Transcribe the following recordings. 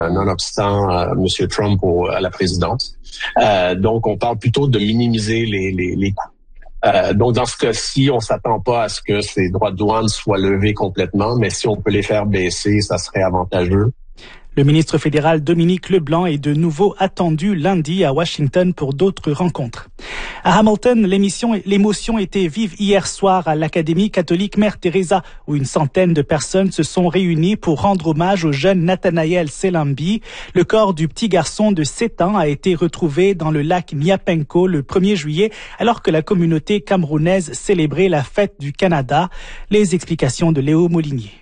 nonobstant M. Trump à la présidence. Donc, on parle plutôt de minimiser les coûts. Donc, dans ce cas-ci, on s'attend pas à ce que ces droits de douane soient levés complètement, mais si on peut les faire baisser, ça serait avantageux. Le ministre fédéral Dominique LeBlanc est de nouveau attendu lundi à Washington pour d'autres rencontres. À Hamilton, l'émotion était vive hier soir à l'Académie catholique Mère Teresa, où une centaine de personnes se sont réunies pour rendre hommage au jeune Nathanael Selambi. Le corps du petit garçon de 7 ans a été retrouvé dans le lac Miapenco le 1er juillet, alors que la communauté camerounaise célébrait la fête du Canada. Les explications de Léo Molinier.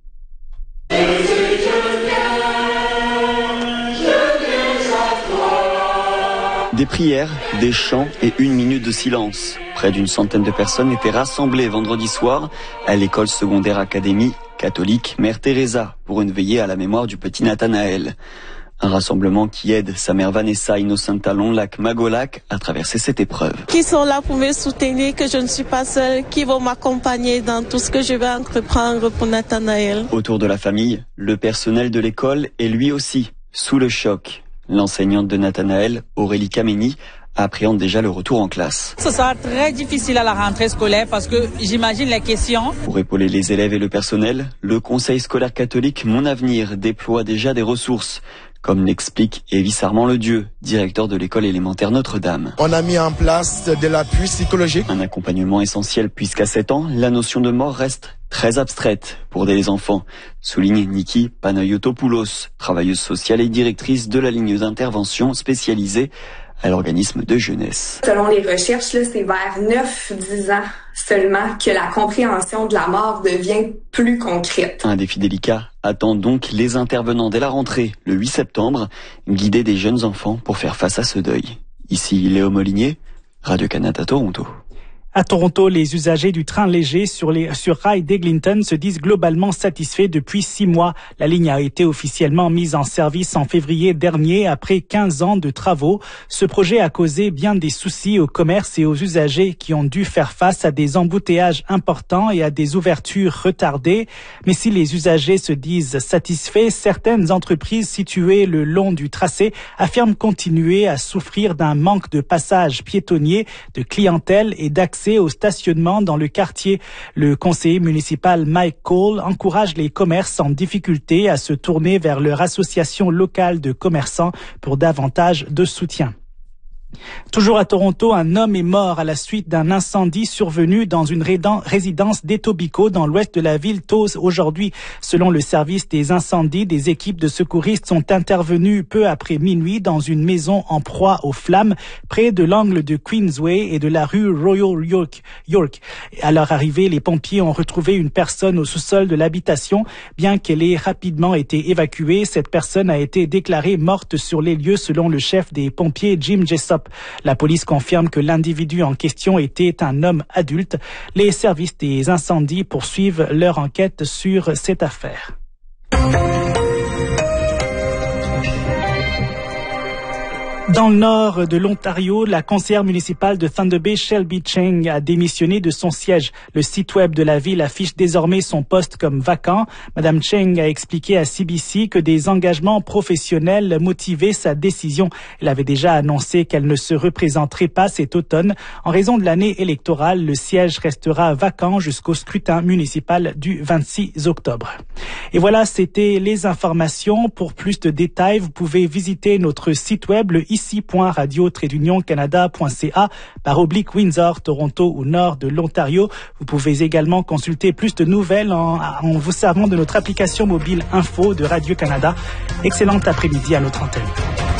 Des prières, des chants et 1 minute de silence. Près d'une centaine de personnes étaient rassemblées vendredi soir à l'école secondaire académie catholique Mère Teresa pour une veillée à la mémoire du petit Nathanaël. Un rassemblement qui aide sa mère Vanessa Innocenta Longlac Magolac à traverser cette épreuve. Qui sont là pour me soutenir, que je ne suis pas seule, qui vont m'accompagner dans tout ce que je vais entreprendre pour Nathanaël. Autour de la famille, le personnel de l'école est lui aussi sous le choc. L'enseignante de Nathanaël, Aurélie Kameni, appréhende déjà le retour en classe. Ce sera très difficile à la rentrée scolaire parce que j'imagine les questions. Pour épauler les élèves et le personnel, le Conseil scolaire catholique Mon Avenir déploie déjà des ressources, comme l'explique Évis Armand-Ledieu, directeur de l'école élémentaire Notre-Dame. On a mis en place de l'appui psychologique. Un accompagnement essentiel puisqu'à 7 ans, la notion de mort reste très abstraite pour des enfants, souligne Niki Panayotopoulos, travailleuse sociale et directrice de la ligne d'intervention spécialisée à l'organisme de jeunesse. Selon les recherches, c'est vers 9-10 ans seulement que la compréhension de la mort devient plus concrète. Un défi délicat attend donc les intervenants dès la rentrée, le 8 septembre, guider des jeunes enfants pour faire face à ce deuil. Ici Léo Molinier, Radio-Canada Toronto. À Toronto, les usagers du train léger sur rail d'Eglinton se disent globalement satisfaits depuis 6 mois. La ligne a été officiellement mise en service en février dernier après 15 ans de travaux. Ce projet a causé bien des soucis au commerce et aux usagers qui ont dû faire face à des embouteillages importants et à des ouvertures retardées. Mais si les usagers se disent satisfaits, certaines entreprises situées le long du tracé affirment continuer à souffrir d'un manque de passages piétonniers, de clientèle et d'accès au stationnement dans le quartier. Le conseiller municipal Mike Cole encourage les commerces en difficulté à se tourner vers leur association locale de commerçants pour davantage de soutien. Toujours à Toronto, un homme est mort à la suite d'un incendie survenu dans une résidence d'Etobicoke dans l'ouest de la ville tôt aujourd'hui. Selon le service des incendies, des équipes de secouristes sont intervenues peu après minuit dans une maison en proie aux flammes près de l'angle de Queensway et de la rue Royal York. À leur arrivée, les pompiers ont retrouvé une personne au sous-sol de l'habitation. Bien qu'elle ait rapidement été évacuée, cette personne a été déclarée morte sur les lieux selon le chef des pompiers Jim Jessop. La police confirme que l'individu en question était un homme adulte. Les services des incendies poursuivent leur enquête sur cette affaire. Dans le nord de l'Ontario, la conseillère municipale de Thunder Bay, Shelby Cheng, a démissionné de son siège. Le site web de la ville affiche désormais son poste comme vacant. Madame Cheng a expliqué à CBC que des engagements professionnels motivaient sa décision. Elle avait déjà annoncé qu'elle ne se représenterait pas cet automne. En raison de l'année électorale, le siège restera vacant jusqu'au scrutin municipal du 26 octobre. Et voilà, c'était les informations. Pour plus de détails, vous pouvez visiter notre site web, le ici.radio-canada.ca/Windsor, Toronto ou nord de l'Ontario. Vous pouvez également consulter plus de nouvelles en vous servant de notre application mobile Info de Radio-Canada. Excellent après-midi à notre antenne.